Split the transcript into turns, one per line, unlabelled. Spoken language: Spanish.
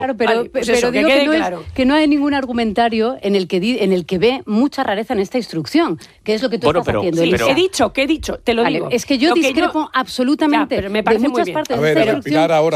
Claro, pero,
vale, pues
pero
eso,
digo
que quede
que
claro.
que no hay ningún argumentario en el que ve mucha rareza en esta instrucción, que es lo que tú estás haciendo, Elisa.
¿Qué he dicho? Te lo
Vale,
digo.
es que yo discrepo absolutamente
ya, pero me parece
de
muy
muchas
bien.
partes
A
de esta
ver,
instrucción.
Pilar, ahora.